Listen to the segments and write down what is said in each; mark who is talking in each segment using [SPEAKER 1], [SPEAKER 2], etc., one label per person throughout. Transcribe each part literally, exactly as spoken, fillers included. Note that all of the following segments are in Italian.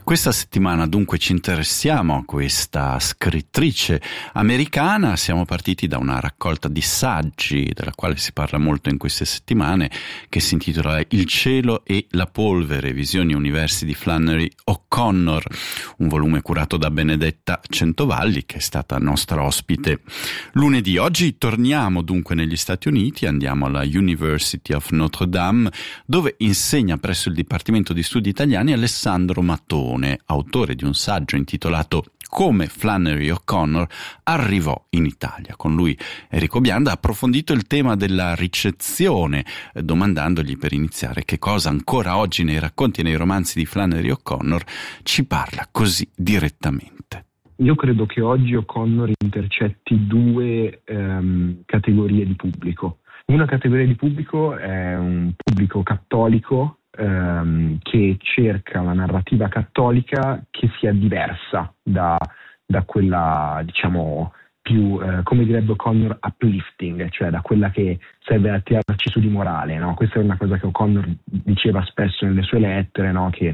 [SPEAKER 1] Questa settimana dunque ci interessiamo a questa scrittrice americana. Siamo partiti da una raccolta di saggi della quale si parla molto in queste settimane, che si intitola Il cielo e la polvere, visioni universi di Flannery O'Connor, un volume curato da Benedetta Centovalli, che è stata nostra ospite lunedì. Oggi torniamo dunque negli Stati Uniti, andiamo alla University of Notre Dame, dove insegna presso il Dipartimento di Studi Italiani Alessandro Mattone, autore di un saggio intitolato Come Flannery O'Connor arrivò in Italia. Con lui Enrico Bianda ha approfondito il tema della ricezione, eh, domandandogli per iniziare che cosa ancora oggi nei racconti e nei romanzi di Flannery O'Connor ci parla così direttamente.
[SPEAKER 2] Io credo che oggi O'Connor intercetti due ehm, categorie di pubblico. Una categoria di pubblico è un pubblico cattolico ehm, che cerca una narrativa cattolica che sia diversa da, da quella, diciamo, più, eh, come direbbe O'Connor, uplifting, cioè da quella che serve a tirarci su di morale, no? Questa è una cosa che O'Connor diceva spesso nelle sue lettere, no? Che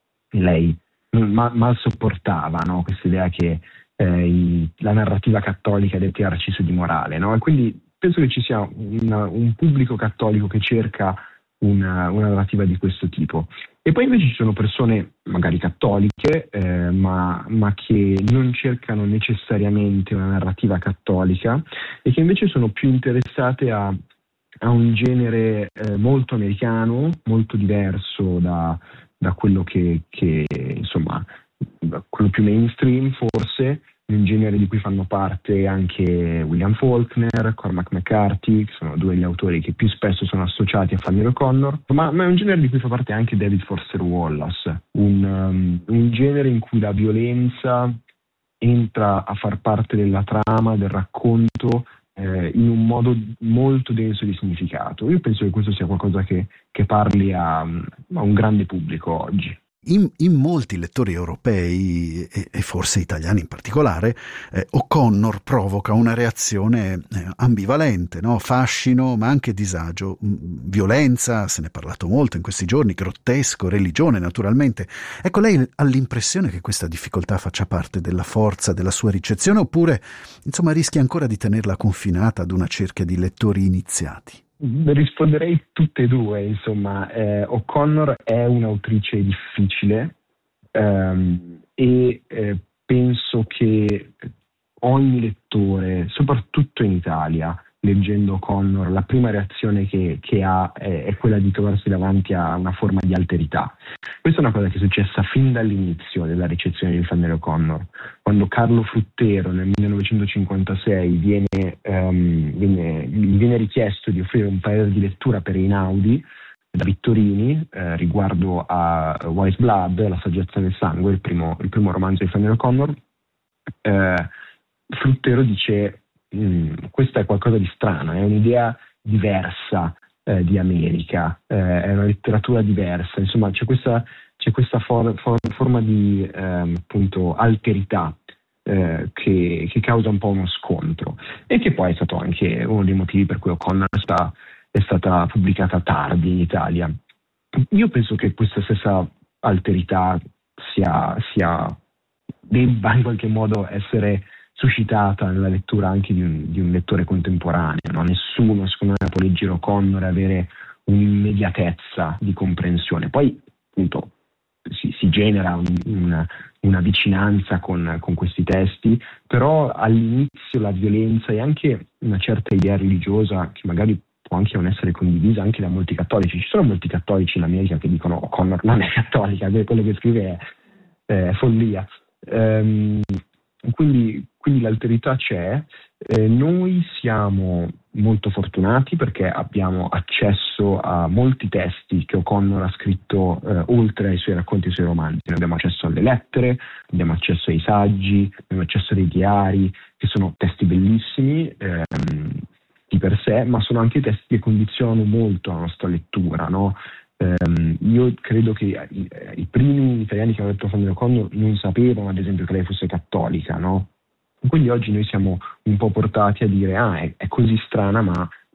[SPEAKER 2] lei mal, mal sopportava, no? Questa idea che eh, i, la narrativa cattolica deve tirarci su di morale, no? E quindi penso che ci sia una, un pubblico cattolico che cerca una, una narrativa di questo tipo. E poi invece ci sono persone magari cattoliche, eh, ma, ma che non cercano necessariamente una narrativa cattolica e che invece sono più interessate a, a un genere eh, molto americano, molto diverso da, da quello che, che insomma, da quello più mainstream forse, un genere di cui fanno parte anche William Faulkner, Cormac McCarthy, che sono due degli autori che più spesso sono associati a Flannery O'Connor, ma, ma è un genere di cui fa parte anche David Foster Wallace, un, um, un genere in cui la violenza entra a far parte della trama, del racconto, eh, in un modo molto denso di significato. Io penso che questo sia qualcosa che, che parli a, a un grande pubblico oggi.
[SPEAKER 3] In, in molti lettori europei, e, e forse italiani in particolare, eh, O'Connor provoca una reazione eh, ambivalente, no? Fascino ma anche disagio, mh, violenza, se ne è parlato molto in questi giorni, grottesco, religione naturalmente. Ecco, lei ha l'impressione che questa difficoltà faccia parte della forza della sua ricezione, oppure insomma rischia ancora di tenerla confinata ad una cerchia di lettori iniziati?
[SPEAKER 2] Risponderei tutte e due, insomma. eh, O'Connor è un'autrice difficile ehm, e eh, penso che ogni lettore, soprattutto in Italia, leggendo O'Connor, la prima reazione che, che ha è, è quella di trovarsi davanti a una forma di alterità. Questa è una cosa che è successa fin dall'inizio della ricezione di Flannery O'Connor. Quando Carlo Fruttero nel millenovecentocinquantasei viene, um, viene, gli viene richiesto di offrire un parere di lettura per Einaudi da Vittorini eh, riguardo a Wise Blood, La saggezza del sangue, il primo, il primo romanzo di Flannery O'Connor, eh, Fruttero dice Mm, questa è qualcosa di strano, è un'idea diversa eh, di America, eh, è una letteratura diversa, insomma c'è questa, c'è questa for, for, forma di ehm, appunto alterità eh, che, che causa un po' uno scontro e che poi è stato anche uno dei motivi per cui O'Connor sta, è stata pubblicata tardi in Italia. Io penso che questa stessa alterità sia, sia debba in qualche modo essere suscitata nella lettura anche di un, di un lettore contemporaneo, no? Nessuno secondo me può leggere O'Connor e avere un'immediatezza di comprensione. Poi appunto si, si genera un, una, una vicinanza con, con questi testi, però all'inizio la violenza e anche una certa idea religiosa che magari può anche non essere condivisa anche da molti cattolici. Ci sono molti cattolici in America che dicono O'Connor non è cattolica, quello che scrive è, è follia. Ehm, Quindi, quindi l'alterità c'è, eh, noi siamo molto fortunati perché abbiamo accesso a molti testi che O'Connor ha scritto eh, oltre ai suoi racconti e ai suoi romanzi. Noi abbiamo accesso alle lettere, abbiamo accesso ai saggi, abbiamo accesso ai diari, che sono testi bellissimi ehm, di per sé, ma sono anche testi che condizionano molto la nostra lettura, no? Um, io credo che i, i primi italiani che hanno letto Flannery O'Connor non sapevano ad esempio che lei fosse cattolica, no? Quindi oggi noi siamo un po' portati a dire ah è, è così strana ma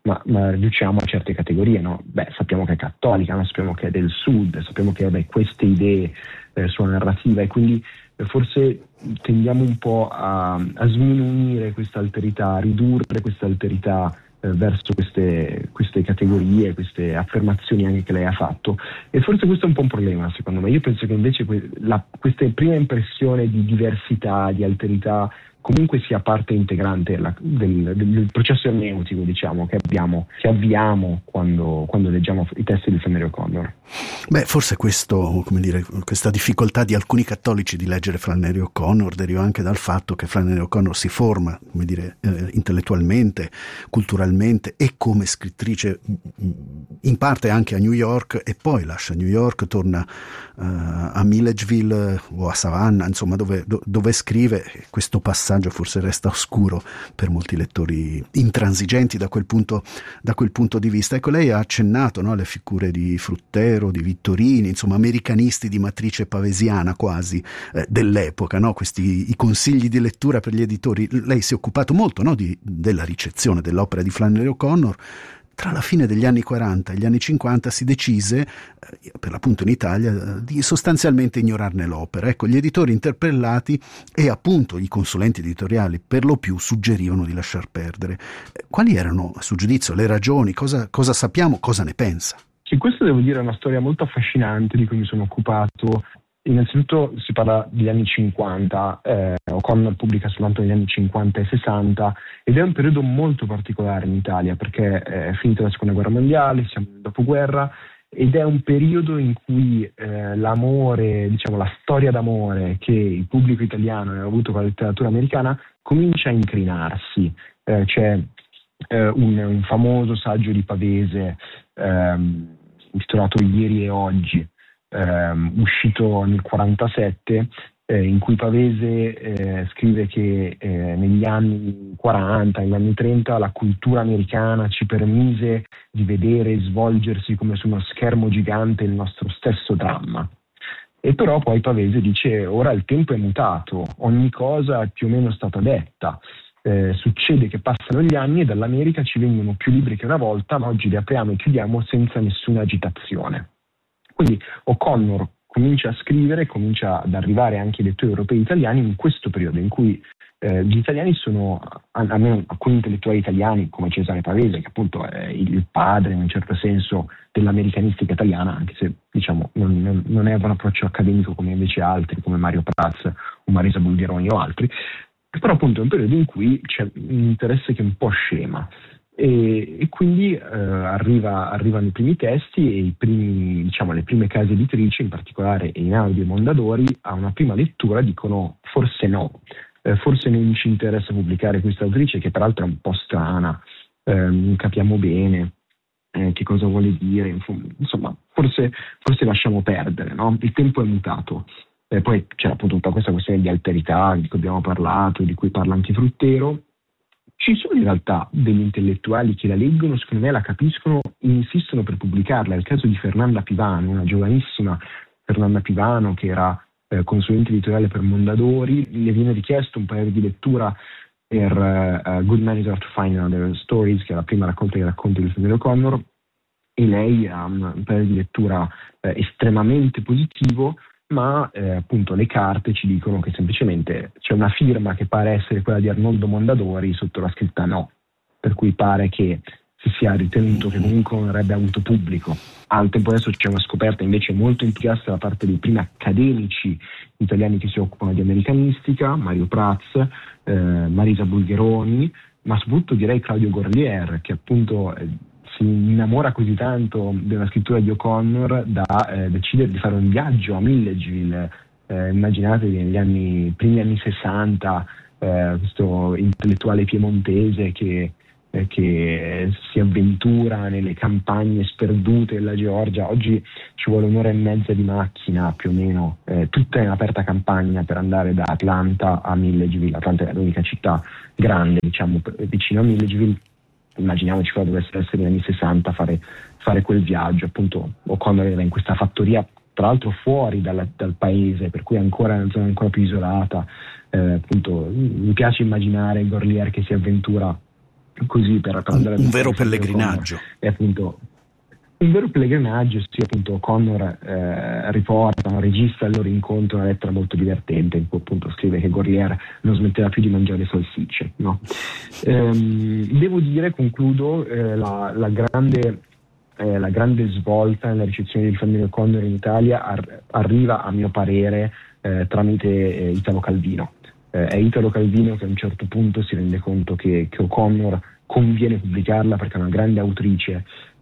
[SPEAKER 2] ma, ma riduciamo a certe categorie, no? Beh, sappiamo che è cattolica, no? Sappiamo che è del sud, sappiamo che ha queste idee eh, sulla narrativa, e quindi eh, forse tendiamo un po' a, a sminuire questa alterità, a ridurre questa alterità eh, verso queste, queste categorie, queste affermazioni anche che lei ha fatto, e forse questo è un po' un problema secondo me. Io penso che invece que- la, questa prima impressione di diversità, di alterità, comunque sia parte integrante la, del, del processo ermeneutico, diciamo, che abbiamo, che avviamo quando, quando leggiamo i testi di Flannery O'Connor.
[SPEAKER 3] Beh, forse questo, come dire, questa difficoltà di alcuni cattolici di leggere Flannery O'Connor deriva anche dal fatto che Flannery O'Connor si forma, come dire, eh, intellettualmente, culturalmente e come scrittrice in parte anche a New York, e poi lascia New York, torna uh, a Milledgeville o a Savannah, insomma, dove, do, dove scrive. Questo passaggio forse resta oscuro per molti lettori intransigenti da quel punto, da quel punto di vista. Ecco, lei ha accennato, no, alle figure di Fruttero, di Vittorini, insomma americanisti di matrice pavesiana quasi eh, dell'epoca, no? Questi i consigli di lettura per gli editori. Lei si è occupato molto, no, di, della ricezione dell'opera di Flannery O'Connor. Tra la fine degli anni quaranta e gli anni cinquanta si decise, eh, per l'appunto in Italia, eh, di sostanzialmente ignorarne l'opera. Ecco, gli editori interpellati e appunto i consulenti editoriali per lo più suggerivano di lasciar perdere. Eh, quali erano, a suo giudizio, le ragioni? Cosa, cosa sappiamo? Cosa ne pensa?
[SPEAKER 2] Sì, questo devo dire è una storia molto affascinante di cui mi sono occupato. Innanzitutto si parla degli anni cinquanta, eh, O'Connor pubblica soltanto negli anni cinquanta e sessanta, ed è un periodo molto particolare in Italia perché è finita la seconda guerra mondiale, siamo nel dopoguerra, ed è un periodo in cui eh, l'amore, diciamo la storia d'amore che il pubblico italiano aveva avuto con la letteratura americana comincia a incrinarsi. Eh, c'è eh, un, un famoso saggio di Pavese ehm, intitolato Ieri e Oggi, Um, uscito nel quarantasette, eh, in cui Pavese eh, scrive che eh, negli anni quaranta, negli anni trenta, la cultura americana ci permise di vedere svolgersi come su uno schermo gigante il nostro stesso dramma. E però poi Pavese dice: ora il tempo è mutato, ogni cosa è più o meno stata detta. Eh, succede che passano gli anni e dall'America ci vengono più libri che una volta, ma oggi li apriamo e chiudiamo senza nessuna agitazione. Quindi O'Connor comincia a scrivere, comincia ad arrivare anche ai lettori europei italiani in questo periodo in cui eh, gli italiani sono, almeno alcuni intellettuali italiani come Cesare Pavese, che appunto è il padre in un certo senso dell'americanistica italiana, anche se diciamo non, non, non è un approccio accademico come invece altri, come Mario Prats o Marisa Bulgheroni o altri, però appunto è un periodo in cui c'è un interesse che è un po' scema. E, e quindi eh, arriva, arrivano i primi testi e i primi, diciamo, le prime case editrici, in particolare Einaudi e Mondadori, a una prima lettura dicono forse no, eh, forse non ci interessa pubblicare questa autrice che peraltro è un po' strana, eh, non capiamo bene eh, che cosa vuole dire, insomma forse, forse lasciamo perdere, no? Il tempo è mutato. Eh, poi c'era appunto tutta questa questione di alterità di cui abbiamo parlato, di cui parla anche Fruttero. Ci sono in realtà degli intellettuali che la leggono, secondo me la capiscono e insistono per pubblicarla. È il caso di Fernanda Pivano, una giovanissima Fernanda Pivano che era eh, consulente editoriale per Mondadori. Le viene richiesto un paio di lettura per uh, Good Man is Hard to Find Other Stories, che è la prima raccolta di racconti di Flannery O'Connor, e lei ha un, un paio di lettura eh, estremamente positivo, ma eh, appunto le carte ci dicono che semplicemente c'è una firma che pare essere quella di Arnoldo Mondadori sotto la scritta no, per cui pare che si sia ritenuto che comunque non avrebbe avuto pubblico. Al tempo adesso c'è una scoperta invece molto entusiasta da parte dei primi accademici italiani che si occupano di americanistica, Mario Prats, eh, Marisa Bulgheroni, ma soprattutto direi Claudio Gorlier, che appunto eh, si innamora così tanto della scrittura di O'Connor da eh, decidere di fare un viaggio a Milledgeville. Eh, immaginatevi negli anni, primi anni sessanta, eh, questo intellettuale piemontese che, eh, che si avventura nelle campagne sperdute della Georgia. Oggi ci vuole un'ora e mezza di macchina più o meno, eh, tutta in aperta campagna, per andare da Atlanta a Milledgeville. Atlanta è l'unica città grande, diciamo, vicino a Milledgeville. Immaginiamoci cosa dovesse essere negli anni sessanta fare, fare quel viaggio. Appunto O'Connor era in questa fattoria, tra l'altro fuori dal, dal paese, per cui ancora in una zona ancora più isolata. Eh, appunto mi piace immaginare Gorlier che si avventura così per, per
[SPEAKER 3] andare un, un vero pellegrinaggio.
[SPEAKER 2] E appunto un vero pellegrinaggio, sì, appunto O'Connor eh, riporta, no, registra il loro incontro, una lettera molto divertente in cui appunto scrive che Gorlier non smetteva più di mangiare salsicce, no? ehm, devo dire, concludo, eh, la, la grande eh, la grande svolta nella ricezione di Flannery O'Connor in Italia ar- arriva a mio parere eh, tramite eh, Italo Calvino. Eh, è Italo Calvino che a un certo punto si rende conto che, che O'Connor conviene pubblicarla perché è una grande autrice.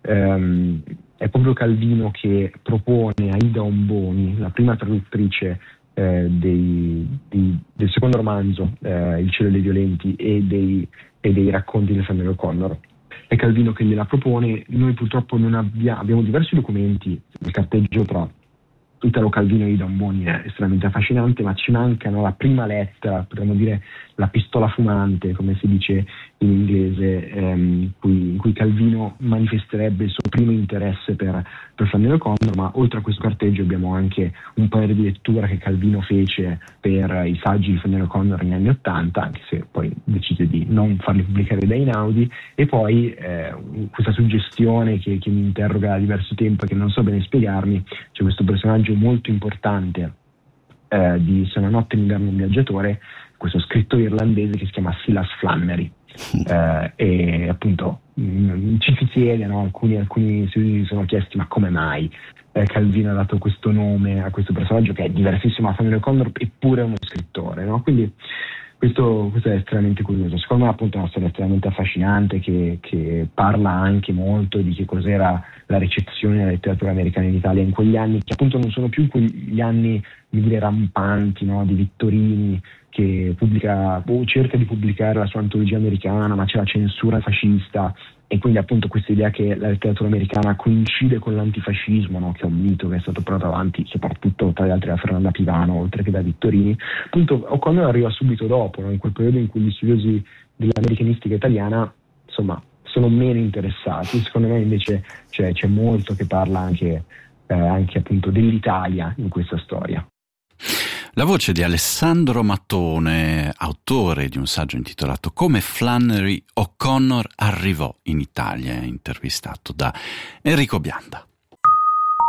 [SPEAKER 2] Um, è proprio Calvino che propone a Ida Omboni, la prima traduttrice eh, dei, dei, del secondo romanzo, eh, Il cielo dei violenti, e dei, e dei racconti di Flannery O'Connor. È Calvino che gliela propone. Noi purtroppo non abbia, abbiamo diversi documenti. Il carteggio tra Italo Calvino e Ida Omboni è estremamente affascinante, ma ci mancano la prima lettera, potremmo dire la pistola fumante, come si dice in inglese, ehm, cui, in cui Calvino manifesterebbe il suo primo interesse per, per Flannery O'Connor. Ma oltre a questo carteggio abbiamo anche un paio di letture che Calvino fece per i saggi di Flannery O'Connor negli anni Ottanta, anche se poi decise di non farli pubblicare da Einaudi, e poi eh, questa suggestione che, che mi interroga da diverso tempo e che non so bene spiegarmi. C'è questo personaggio molto importante eh, di Se una notte mi danno un viaggiatore, questo scrittore irlandese che si chiama Silas Flannery, eh, e appunto mh, ci si chiede, no? alcuni, alcuni si sono chiesti ma come mai eh, Calvino ha dato questo nome a questo personaggio che è diversissimo da Flannery O'Connor eppure è uno scrittore, no? Quindi Questo, questo è estremamente curioso. Secondo me appunto è una storia estremamente affascinante che, che parla anche molto di che cos'era la ricezione della letteratura americana in Italia in quegli anni, che appunto non sono più quegli anni, mi dire, rampanti, no? di Vittorini che pubblica o cerca di pubblicare la sua antologia americana, ma c'è la censura fascista, e quindi appunto questa idea che la letteratura americana coincide con l'antifascismo, no? che è un mito che è stato portato avanti soprattutto tra gli altri da Fernanda Pivano oltre che da Vittorini. Appunto O'Connor arriva subito dopo, no? in quel periodo in cui gli studiosi dell'americanistica italiana insomma sono meno interessati. Secondo me invece c'è, c'è molto che parla anche, eh, anche appunto dell'Italia in questa storia.
[SPEAKER 1] La voce di Alessandro Mattone, autore di un saggio intitolato Come Flannery O'Connor arrivò in Italia, intervistato da Enrico Bianda.